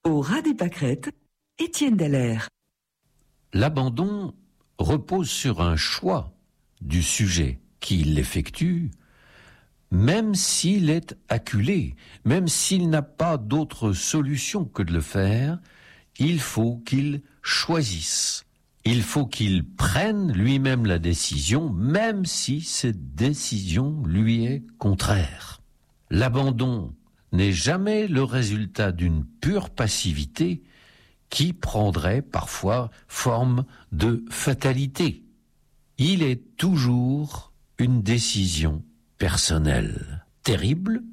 Au ras des pâquerettes, Étienne Dallaire. L'abandon repose sur un choix du sujet qui l'effectue, même s'il est acculé, même s'il n'a pas d'autre solution que de le faire, il faut qu'il choisisse. Il faut qu'il prenne lui-même la décision, même si cette décision lui est contraire. L'abandon n'est jamais le résultat d'une pure passivité qui prendrait parfois forme de fatalité. Il est toujours une décision personnelle, terrible,